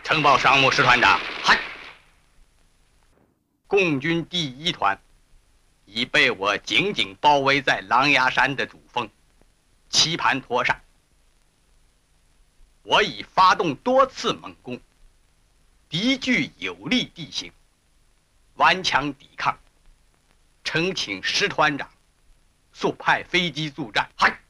呈报商务师团长。嗨，共军第1团已被我紧紧包围在狼牙山的主峰棋盘托上。我已发动多次猛攻，敌据有利地形，顽强抵抗。诚请师团长速派飞机助战。嗨！